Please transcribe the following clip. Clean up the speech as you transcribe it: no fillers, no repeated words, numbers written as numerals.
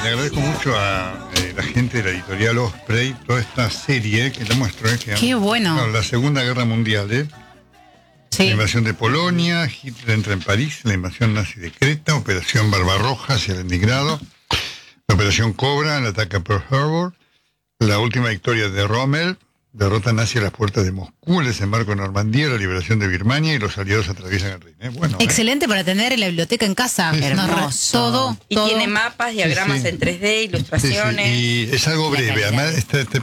le agradezco mucho a la gente de la editorial Osprey toda esta serie que le muestro. Qué bueno. Claro, la Segunda Guerra Mundial, Sí. La invasión de Polonia, Hitler entra en París, la invasión nazi de Creta, Operación Barbarroja hacia Leningrado, la Operación Cobra, el ataque a Pearl Harbor, la última victoria de Rommel, derrota nazi a las puertas de Moscú, el desembarco en Normandía, la liberación de Birmania y los aliados atraviesan el Rin. Bueno, Excelente para tener en la biblioteca en casa. Sí, sí. Todo. Y tiene mapas, diagramas Sí, sí. en 3D, Sí, sí, ilustraciones. y es algo breve, además este